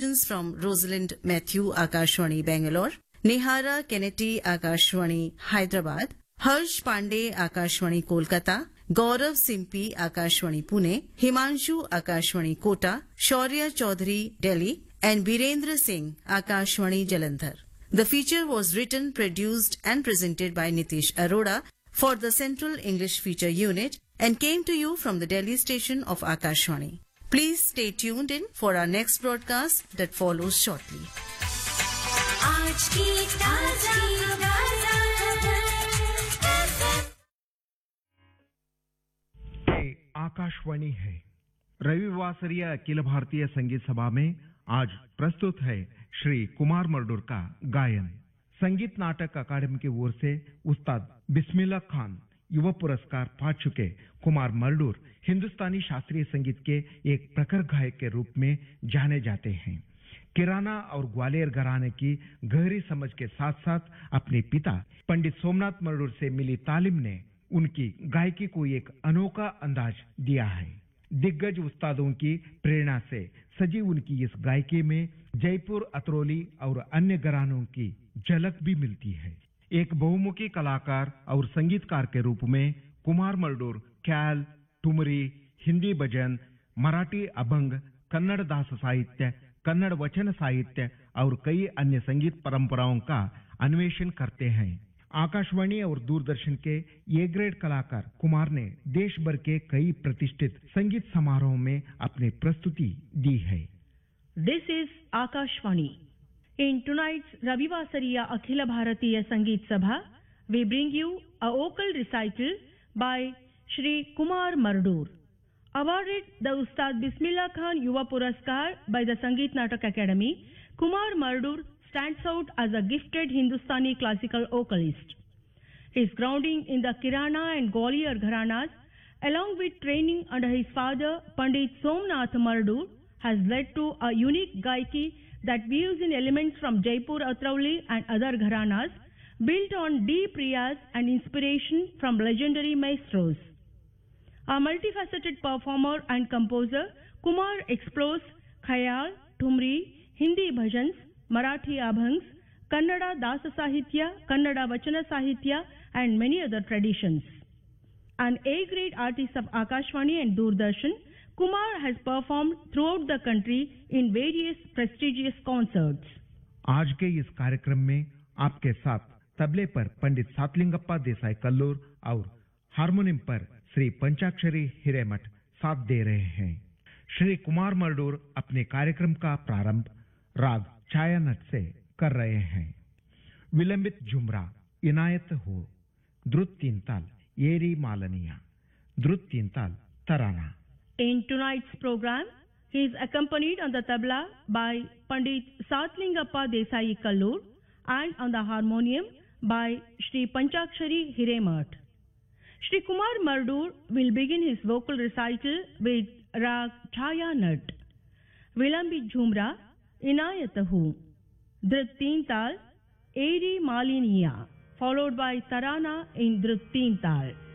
contributions from Rosalind Matthew, Akashwani, Bangalore, Nihara Kennedy, Akashwani, Hyderabad, Harsh Pandey, Akashwani, Kolkata, Gaurav Simpi, Akashwani, Pune, Himanshu, Akashwani, Kota, Shaurya Chaudhary, Delhi, and Birendra Singh, Akashwani, Jalandhar. The feature was written, produced and presented by Nitish Arora for the Central English Feature Unit and came to you from the Delhi station of Akashwani. Please stay tuned in for our next broadcast that follows shortly. ये आकाशवाणी है। रविवासरीय अखिल भारतीय संगीत सभा में आज प्रस्तुत है श्री कुमार मर्डूर का गायन। संगीत नाटक अकादमी की ओर से उस्ताद बिस्मिल्लाह खान युवा पुरस्कार पा चुके कुमार मर्डूर हिंदुस्तानी शास्त्रीय संगीत के एक प्रखर गायक के रूप में जाने जाते हैं। किराना और ग्वालियर घराने की गहरी समझ के साथ साथ अपने पिता पंडित सोमनाथ मर्डूर से मिली तालीम ने उनकी गायकी को एक अनोखा अंदाज दिया है। दिग्गज उस्तादों की प्रेरणा से सजी उनकी इस गायकी में जयपुर, अतरौली और अन्य घरानों की झलक भी मिलती है। एक बहुमुखी कलाकार और संगीतकार के रूप में कुमार मर्डूर ख्याल, ठुमरी, हिंदी भजन, मराठी अभंग, कन्नड़ दास साहित्य, कन्नड़ वचन साहित्य और कई अन्य संगीत परंपराओं का अन्वेषण करते हैं। आकाशवाणी और दूरदर्शन के ए ग्रेड कलाकार कुमार ने देश भर के कई प्रतिष्ठित संगीत समारोह में अपनी प्रस्तुति दी है। This is Akashvani. In tonight's Ravivasariya Akhila Bharatiya Sangeet Sabha, we bring you a vocal recital by Shri Kumar Mardur. Awarded the Ustad Bismillah Khan Yuva Puraskar by the Sangeet Natak Academy, Kumar Mardur stands out as a gifted Hindustani classical vocalist. His grounding in the Kirana and Gwalior Gharanas, along with training under his father Pandit Somnath Mardur, has led to a unique gaiki that weaves in elements from Jaipur, Atrauli and other gharanas, built on deep riyas and inspiration from legendary maestros. A multifaceted performer and composer, Kumar explores khayal, thumri, Hindi bhajans, Marathi abhangs, Kannada Dasa Sahitya, Kannada Vachana Sahitya and many other traditions. An A-grade artist of Akashvani and Doordarshan, Kumar has performed throughout the country in various prestigious concerts. आज के इस कार्यक्रम में आपके साथ तबले पर पंडित सातलिंगप्पा देसाई कल्लूर और हारमोनियम पर श्री पंचाक्षरी हिरेमठ साथ दे रहे हैं। श्री कुमार मर्डूर अपने कार्यक्रम का प्रारंभ राग छायानट से कर रहे हैं। विलंबित झुमरा इनायत हो, द्रुत तीन ताल येरी मालनिया, द्रुत तीन ताल तराना। In tonight's program, he is accompanied on the tabla by Pandit Satlingappa Desai Kallur and on the harmonium by Shri Panchakshari Hiremat. Shri Kumar Mardur will begin his vocal recital with Rag Chaya Nat, Vilambit Jhumra, Inayatahu, Dhrit Teen Tal, Eri Maliniya, followed by Tarana in Dhrit Teen Tal.